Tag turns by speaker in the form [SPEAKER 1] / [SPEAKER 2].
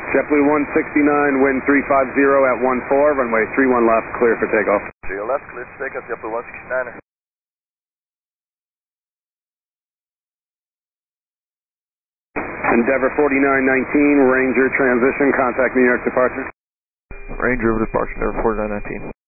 [SPEAKER 1] JetBlue 169, wind 350 at 14, runway 31 left, clear for takeoff.
[SPEAKER 2] 3 left, clear for takeoff, JetBlue 169.
[SPEAKER 1] Endeavor 4919, Ranger transition, contact New York departure.
[SPEAKER 3] Ranger departure, Endeavor 4919.